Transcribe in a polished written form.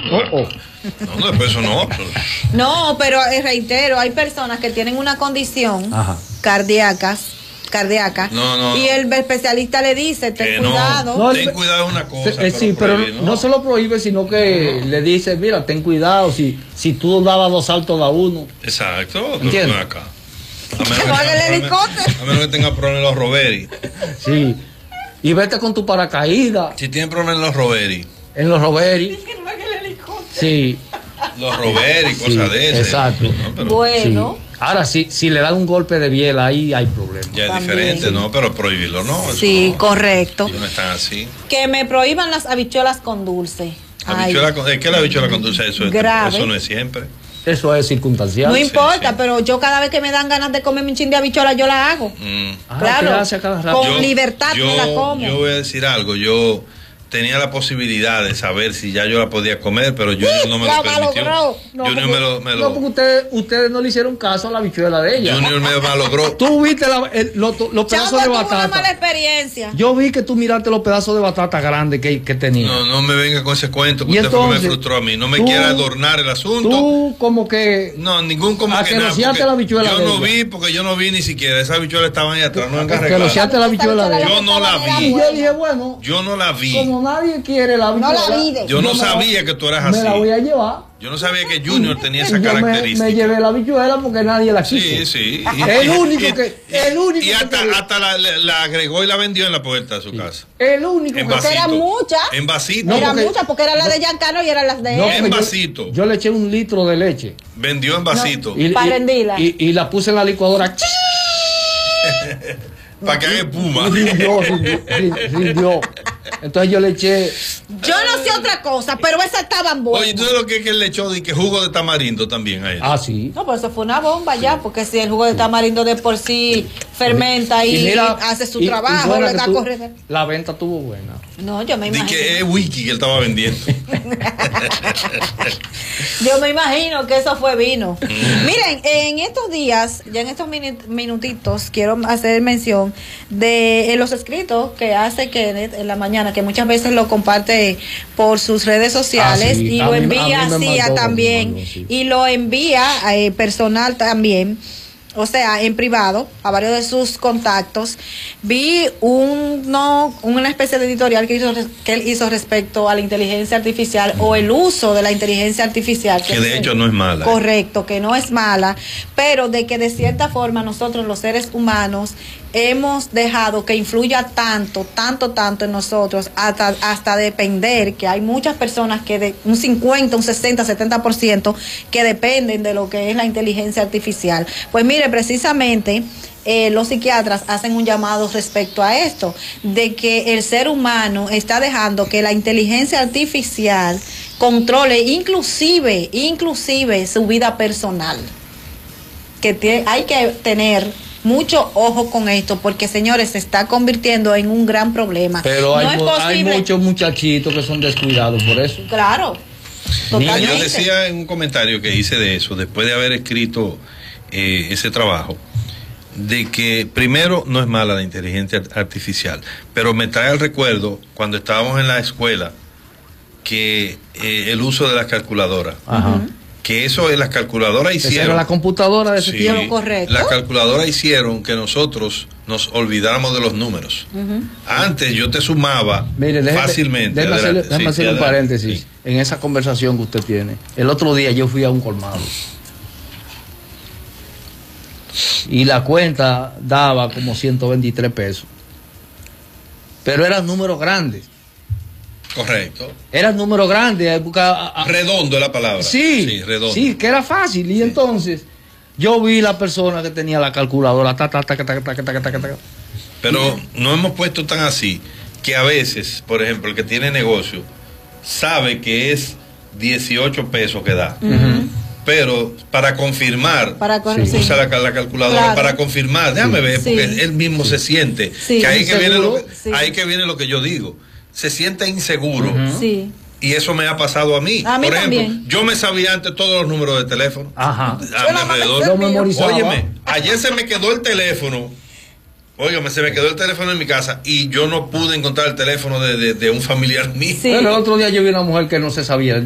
No, después eso no. No, pero reitero, hay personas que tienen una condición cardíaca. Y el especialista le dice, ten cuidado. Ten cuidado es una cosa. Sí, pero no se lo prohíbe, sino que le dice, mira, ten cuidado, si tú dabas 2 saltos da 1. Exacto. ¿Entiendes? Acá. A menos que tenga problemas en los Roveri. Sí. Y vete con tu paracaídas. Si tiene problemas en los Roveri. En los Roveri. Sí. Los Roveri, cosas de esas. Exacto. ¿No? Pero, bueno. Sí. Ahora, si le dan un golpe de biela, ahí hay problemas. Ya es diferente, ¿no? Pero prohibirlo, ¿no? Sí, no, correcto. No están así. Que me prohíban las habichuelas con dulce. ¿Es que la habichuela con dulce? Eso no es siempre. Eso es circunstancial. No importa, pero yo cada vez que me dan ganas de comer un chin de habichuela, yo la hago. Claro, con libertad me la como. Yo voy a decir algo, yo tenía la posibilidad de saber si ya yo la podía comer, pero Junior no me lo permitió. Junior me lo... No, porque ustedes no le hicieron caso a la bichuela de ella. Junior me malogró. Tú viste los pedazos de batata. Una mala experiencia. Yo vi que tú miraste los pedazos de batata grandes que tenía. No me venga con ese cuento, que usted fue que me frustró a mí. No me quiera adornar el asunto. Tú como que... No, ningún como que nada. La bichuela yo no vi, porque yo no vi ni siquiera. Esa bichuela estaba ahí atrás. No arreglaste la bichuela de ella. Yo no la vi. Y yo dije, bueno... Yo no la vi. Como nadie quiere la bichuela, yo no sabía que tú eras así. Me la voy a llevar. Yo no sabía que Junior tenía esa característica. Me llevé la bichuela porque nadie la quiso. Sí. El único que... Y hasta la agregó y la vendió en la puerta de su casa. El único que era mucha. En vasito. Era mucha porque era la de Giancarlo y eran las de él. En vasito. Yo le eché 1 litro de leche. Vendió en vasito. Para rendirla. Y la puse en la licuadora. Para que haga espuma. Rindió. Entonces yo le eché. Yo no sé otra cosa, pero esas estaban buenas. Oye, ¿tú sabes lo que él le echó? Que jugo de tamarindo también a él. Ah, sí. No, pero eso fue una bomba ya, porque si el jugo de tamarindo de por sí fermenta y mira, hace su trabajo, le da correr. La venta estuvo buena. No, yo me imagino. Que es wiki que él estaba vendiendo. Yo me imagino que eso fue vino. Miren, en estos días, ya en estos minutitos, quiero hacer mención de los escritos que hace Kenneth en la mañana, que muchas veces lo comparte por sus redes sociales y lo envía también, y lo envía personal también. O sea, en privado, a varios de sus contactos. Vi una especie de editorial que él hizo respecto a la inteligencia artificial o el uso de la inteligencia artificial. Que de hecho no es mala. Correcto, que no es mala, pero de que de cierta forma nosotros los seres humanos hemos dejado que influya tanto en nosotros hasta depender, que hay muchas personas que de un 50, un 60, 70% que dependen de lo que es la inteligencia artificial. Pues mire, precisamente los psiquiatras hacen un llamado respecto a esto, de que el ser humano está dejando que la inteligencia artificial controle inclusive su vida personal, que hay que tener mucho ojo con esto, porque señores, se está convirtiendo en un gran problema. Pero hay muchos muchachitos que son descuidados por eso. Claro. Mira, yo decía en un comentario que hice de eso, después de haber escrito ese trabajo, de que primero no es mala la inteligencia artificial, pero me trae el recuerdo cuando estábamos en la escuela que el uso de las calculadoras. Ajá. Que eso las calculadoras hicieron. Era la computadora de ese tiempo, correcto. Las calculadoras hicieron que nosotros nos olvidáramos de los números. Antes yo te sumaba fácilmente. Déjame hacer un paréntesis en esa conversación que usted tiene. El otro día yo fui a un colmado y la cuenta daba como 123 pesos. Pero eran números grandes. Correcto. Era un número grande. Redondo es la palabra. Sí, redondo. Sí, que era fácil. Y entonces yo vi la persona que tenía la calculadora. Pero no hemos puesto tan así que a veces, por ejemplo, el que tiene negocio sabe que es 18 pesos que da. Pero para confirmar, usa la calculadora, claro, para confirmar. Déjame ver, porque él mismo se siente. Que ahí que viene lo que yo digo. Se siente inseguro. Sí. Y eso me ha pasado a mí. A mí por ejemplo, también. Yo me sabía antes todos los números de teléfono. Ajá. A mi alrededor. Lo memorizaba. Óyeme, ayer se me quedó el teléfono. Óigame, se me quedó el teléfono en mi casa y yo no pude encontrar el teléfono de un familiar mío. Sí. Pero el otro día yo vi una mujer que no se sabía